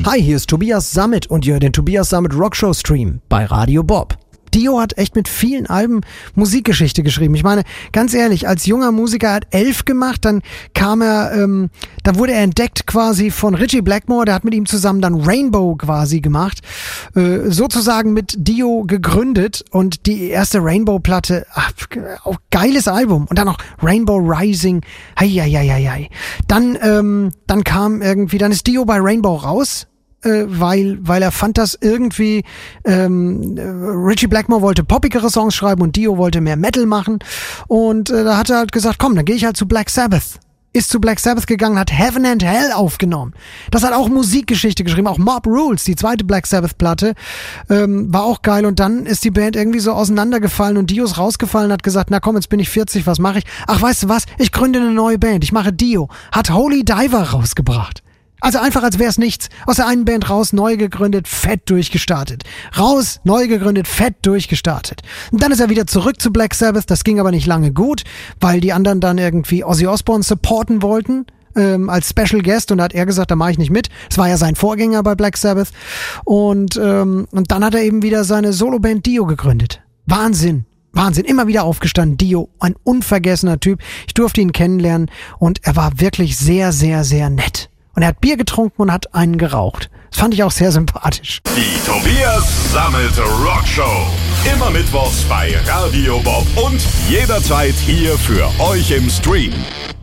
Hi, hier ist Tobias Sammet und ihr hört den Tobias Sammet Rockshow Stream bei Radio Bob. Dio hat echt mit vielen Alben Musikgeschichte geschrieben. Ich meine, ganz ehrlich, als junger Musiker hat 11 gemacht, dann kam er, dann wurde er entdeckt quasi von Ritchie Blackmore, der hat mit ihm zusammen dann Rainbow quasi gemacht, sozusagen mit Dio gegründet und die erste Rainbow-Platte, auch geiles Album und dann noch Rainbow Rising, Dann kam irgendwie, dann ist Dio bei Rainbow raus, weil er fand, dass irgendwie Ritchie Blackmore wollte poppigere Songs schreiben und Dio wollte mehr Metal machen und da hat er halt gesagt, komm, dann gehe ich halt zu Black Sabbath. Ist zu Black Sabbath gegangen, hat Heaven and Hell aufgenommen. Das hat auch Musikgeschichte geschrieben, auch Mob Rules, die zweite Black Sabbath-Platte, war auch geil und dann ist die Band irgendwie so auseinandergefallen und Dio ist rausgefallen, hat gesagt, na komm, jetzt bin ich 40, was mache ich? Ach, weißt du was, ich gründe eine neue Band, ich mache Dio. Hat Holy Diver rausgebracht. Also einfach, als wäre es nichts. Aus der einen Band raus, neu gegründet, fett durchgestartet. Raus, neu gegründet, fett durchgestartet. Und dann ist er wieder zurück zu Black Sabbath. Das ging aber nicht lange gut, weil die anderen dann irgendwie Ozzy Osbourne supporten wollten als Special Guest. Und da hat er gesagt, da mache ich nicht mit. Das war ja sein Vorgänger bei Black Sabbath. Und dann hat er eben wieder seine Soloband Dio gegründet. Wahnsinn. Wahnsinn, immer wieder aufgestanden, Dio, ein unvergessener Typ. Ich durfte ihn kennenlernen und er war wirklich sehr, sehr, sehr nett. Und er hat Bier getrunken und hat einen geraucht. Das fand ich auch sehr sympathisch. Die Tobias Sammet Rockshow. Immer mittwochs bei Radio Bob und jederzeit hier für euch im Stream.